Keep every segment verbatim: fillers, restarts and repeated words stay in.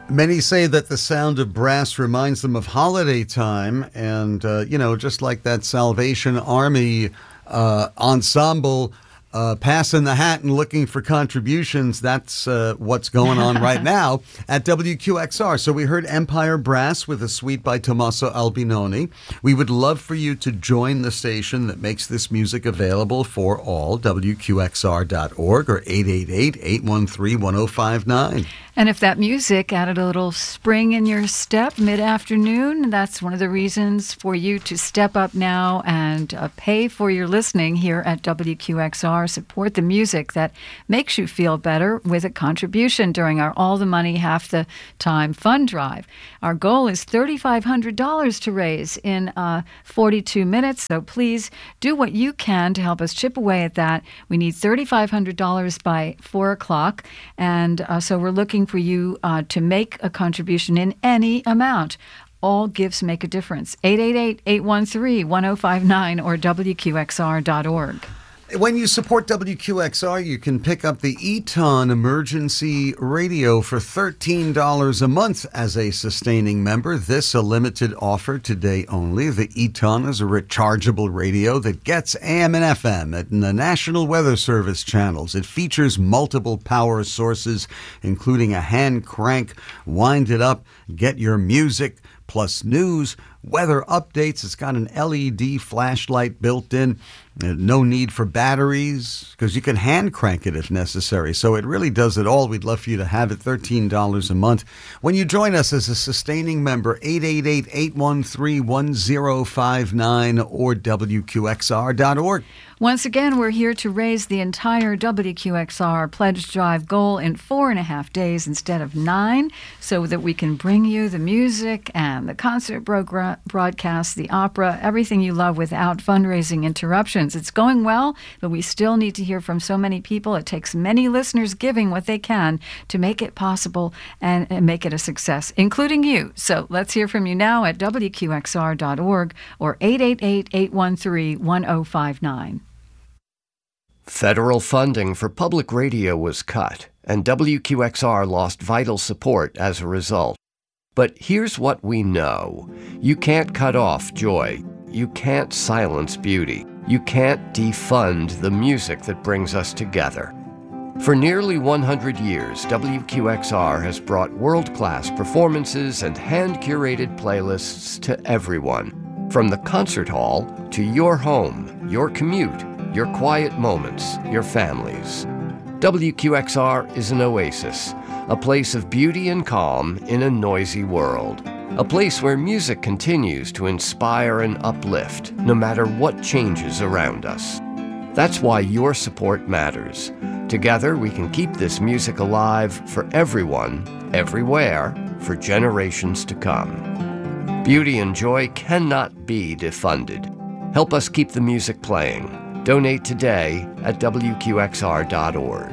Many say that the sound of brass reminds them of holiday time, and, uh, you know, just like that Salvation Army uh, ensemble uh, passing the hat and looking for contributions, that's uh, what's going on right now at W Q X R. So we heard Empire Brass with a suite by Tommaso Albinoni. We would love for you to join the station that makes this music available for all, W Q X R dot org or eight eight eight, eight one three, one oh five nine. And if that music added a little spring in your step mid-afternoon, that's one of the reasons for you to step up now and uh, pay for your listening here at W Q X R. Support the music that makes you feel better with a contribution during our All the Money, Half the Time fund drive. Our goal is three thousand five hundred dollars to raise in uh, forty-two minutes, so please do what you can to help us chip away at that. We need three thousand five hundred dollars by four o'clock, and uh, so we're looking for you uh, to make a contribution in any amount. All gifts make a difference. eight eight eight, eight one three, one oh five nine or W Q X R dot org. When you support W Q X R, you can pick up the Eton Emergency Radio for thirteen dollars a month as a sustaining member. This a limited offer today only. The Eton is a rechargeable radio that gets A M and F M at the National Weather Service channels. It features multiple power sources, including a hand crank, wind it up, get your music, plus news, weather updates. It's got an L E D flashlight built in. No need for batteries because you can hand crank it if necessary. So it really does it all. We'd love for you to have it. thirteen dollars a month. When you join us as a sustaining member, eight eight eight, eight one three, one oh five nine or W Q X R dot org. Once again, we're here to raise the entire W Q X R Pledge Drive goal in four and a half days instead of nine, so that we can bring you the music and the concert brogra- broadcast, the opera, everything you love without fundraising interruptions. It's going well, but we still need to hear from so many people. It takes many listeners giving what they can to make it possible and, and make it a success, including you. So let's hear from you now at W Q X R dot org or eight eight eight, eight one three, one oh five nine. Federal funding for public radio was cut, and W Q X R lost vital support as a result. But here's what we know. You can't cut off joy. You can't silence beauty. You can't defund the music that brings us together. For nearly one hundred years, W Q X R has brought world-class performances and hand-curated playlists to everyone, from the concert hall to your home, your commute, your quiet moments, your families. W Q X R is an oasis, a place of beauty and calm in a noisy world. A place where music continues to inspire and uplift, no matter what changes around us. That's why your support matters. Together, we can keep this music alive for everyone, everywhere, for generations to come. Beauty and joy cannot be defunded. Help us keep the music playing. Donate today at W Q X R dot org.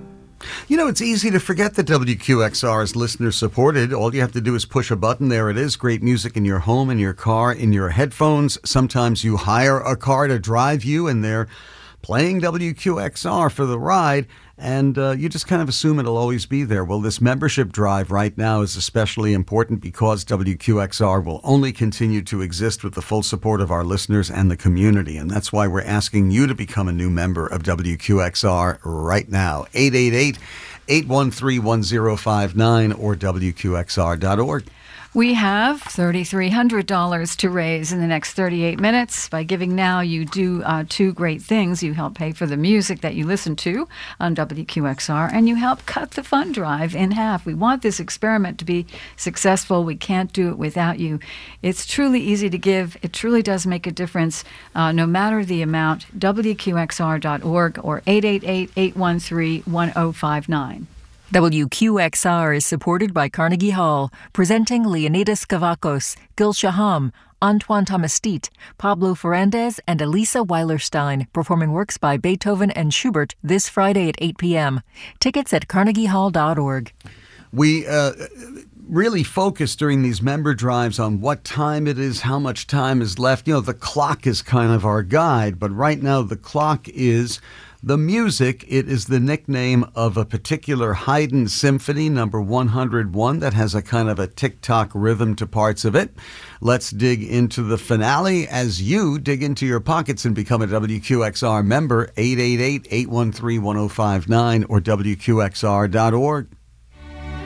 You know, it's easy to forget that W Q X R is listener-supported. All you have to do is push a button. There it is. Great music in your home, in your car, in your headphones. Sometimes you hire a car to drive you, and they're playing W Q X R for the ride, and uh, you just kind of assume it'll always be there. Well, this membership drive right now is especially important because W Q X R will only continue to exist with the full support of our listeners and the community, and that's why we're asking you to become a new member of W Q X R right now. eight eight eight, eight one three, one oh five nine or W Q X R dot org. We have three thousand three hundred dollars to raise in the next thirty-eight minutes. By giving now, you do uh, two great things. You help pay for the music that you listen to on W Q X R, and you help cut the fund drive in half. We want this experiment to be successful. We can't do it without you. It's truly easy to give. It truly does make a difference, uh, no matter the amount. W Q X R dot org or eight eight eight, eight one three, one oh five nine. W Q X R is supported by Carnegie Hall, presenting Leonidas Kavakos, Gil Shaham, Antoine Tomastit, Pablo Ferrandez, and Elisa Weilerstein, performing works by Beethoven and Schubert this Friday at eight p.m. Tickets at carnegie hall dot org. We uh, really focus during these member drives on what time it is, how much time is left. You know, the clock is kind of our guide, but right now the clock is The music, it is the nickname of a particular Haydn symphony, number one hundred one, that has a kind of a tick-tock rhythm to parts of it. Let's dig into the finale as you dig into your pockets and become a W Q X R member, eight eight eight, eight one three, one oh five nine or W Q X R dot org.